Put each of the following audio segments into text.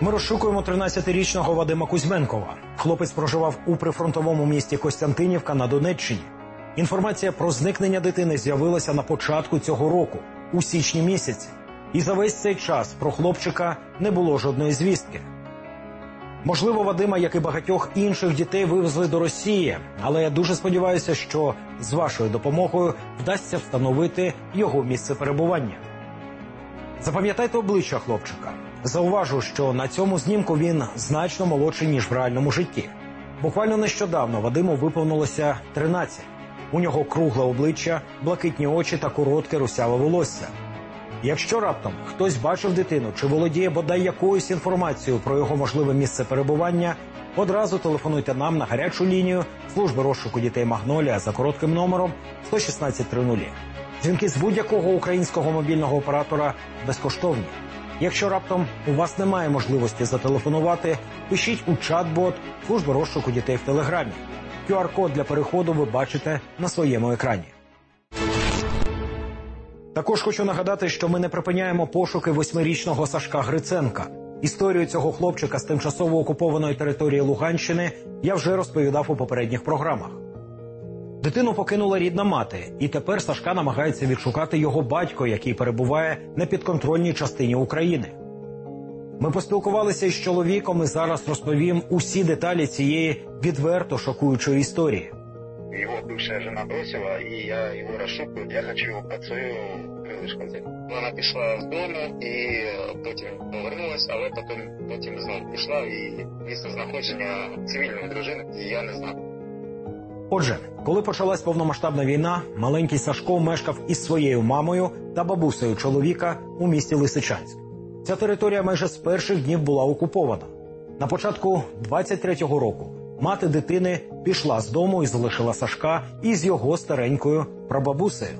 Ми розшукуємо 13-річного Вадима Кузьменкова. Хлопець проживав у прифронтовому місті Костянтинівка на Донеччині. Інформація про зникнення дитини з'явилася на початку цього року, у січні місяці. І за весь цей час про хлопчика не було жодної звістки. Можливо, Вадима, як і багатьох інших дітей, вивезли до Росії, але я дуже сподіваюся, що з вашою допомогою вдасться встановити його місце перебування. Запам'ятайте обличчя хлопчика. Зауважу, що на цьому знімку він значно молодший, ніж в реальному житті. Буквально нещодавно Вадиму виповнилося 13. У нього кругле обличчя, блакитні очі та коротке русяве волосся. Якщо раптом хтось бачив дитину чи володіє бодай якоюсь інформацією про його можливе місце перебування, одразу телефонуйте нам на гарячу лінію служби розшуку дітей «Магнолія» за коротким номером 11600. Дзвінки з будь-якого українського мобільного оператора безкоштовні. Якщо раптом у вас немає можливості зателефонувати, пишіть у чат-бот служби розшуку дітей в Телеграмі. QR-код для переходу ви бачите на своєму екрані. Також хочу нагадати, що ми не припиняємо пошуки 8-річного Сашка Гриценка. Історію цього хлопчика з тимчасово окупованої території Луганщини я вже розповідав у попередніх програмах. Дитину покинула рідна мати, і тепер Сашка намагається відшукати його батько, який перебуває на підконтрольній частині України. Ми поспілкувалися із чоловіком і зараз розповім усі деталі цієї відверто шокуючої історії. Его бывшая жена бросила, и я его расшукаю. Я хочу его под свою крылышко взять. Вона пішла з дому і потім повернулась, але потім знову пішла, і місце знаходження цивільної дружини я не знав. Отже, коли почалась повномасштабна війна, маленький Сашко мешкав із своєю мамою та бабусею чоловіка у місті Лисичанськ. Ця територія майже з перших днів була окупована. На початку 23-го року мати дитини пішла з дому і залишила Сашка із його старенькою прабабусею.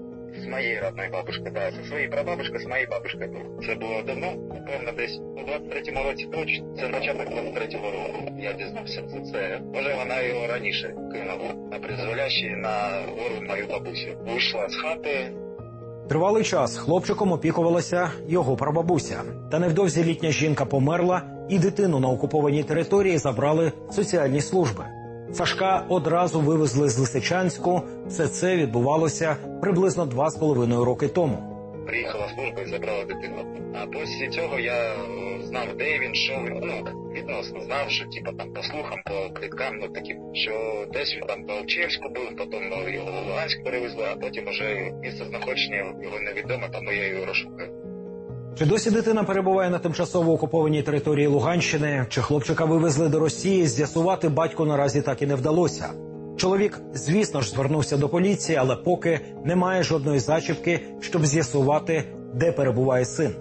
З моєю родною бабушкою, так, зі своєю прабабушкою, з моєю бабушкою. Це було давно, напевно, десь у 23-му році точно. Це початок 23-го року. Я дізнався за це. Може, вона його раніше кинула на призволяще на гору мою бабусю. Вийшла з хати. Тривалий час хлопчиком опікувалася його прабабуся. Та невдовзі літня жінка померла, і дитину на окупованій території забрали соціальні служби. Сашка одразу вивезли з Лисичанську. Все це відбувалося приблизно 2,5 роки тому. Приїхала служба і забрала дитину. А після цього я знав, де він, що він, відносно знав, що там по слухам, по пліткам, що десь він там по Овчевську був, потім його в Луганськ перевезли, а потім уже місце знаходження його невідомо, тому я його розшукаю. Чи досі дитина перебуває на тимчасово окупованій території Луганщини, чи хлопчика вивезли до Росії, з'ясувати батьку наразі так і не вдалося. Чоловік, звісно ж, звернувся до поліції, але поки немає жодної зачіпки, щоб з'ясувати, де перебуває син.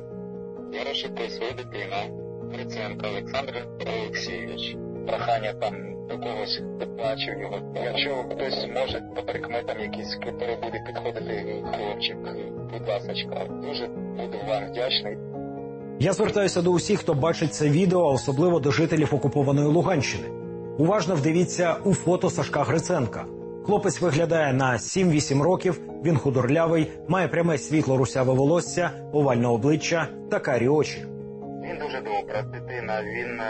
Я розшукую свою дитину, Гриценко Олександр Олексійович. Прохання до когось, хто бачив його. Якщо хтось може, по прикметам якісь, хто буде підходити хлопчик, будь ласка, дуже буду вам вдячний. Я звертаюся до усіх, хто бачить це відео, а особливо до жителів окупованої Луганщини. Уважно вдивіться у фото Сашка Гриценка. Хлопець виглядає на 7-8 років, він худорлявий, має пряме світло-русяве волосся, овальне обличчя та карі очі. Він дуже добра дитина, він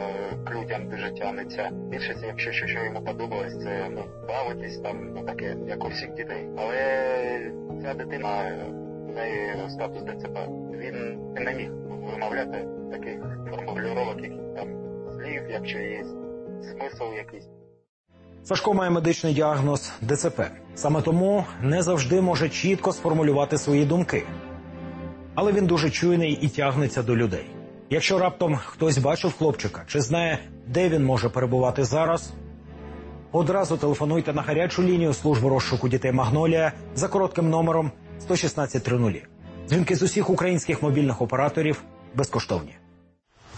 к людям дуже тягнеться. Більше, якщо що йому подобалось, це бавитись, таке, як у всіх дітей. Але ця дитина, в неї статус ДЦП, він не міг вимовляти таких формулювань, яких там слів, якщо є смисл якийсь. Сашко має медичний діагноз ДЦП. Саме тому не завжди може чітко сформулювати свої думки. Але він дуже чуйний і тягнеться до людей. Якщо раптом хтось бачив хлопчика чи знає, де він може перебувати зараз, одразу телефонуйте на гарячу лінію служби розшуку дітей «Магнолія» за коротким номером 11600. Дзвінки з усіх українських мобільних операторів безкоштовні.